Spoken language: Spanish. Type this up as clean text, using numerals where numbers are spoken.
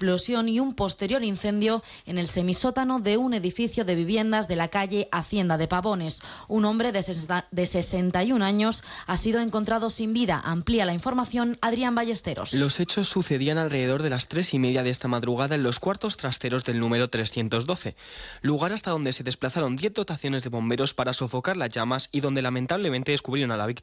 explosión y un posterior incendio en el semisótano de un edificio de viviendas de la calle Hacienda de Pavones. Un hombre de 61 años ha sido encontrado sin vida. Amplía la información Adrián Ballesteros. Los hechos sucedían alrededor de las 3:30 de esta madrugada en los cuartos trasteros del número 312, lugar hasta donde se desplazaron 10 dotaciones de bomberos para sofocar las llamas y donde lamentablemente descubrieron a la víctima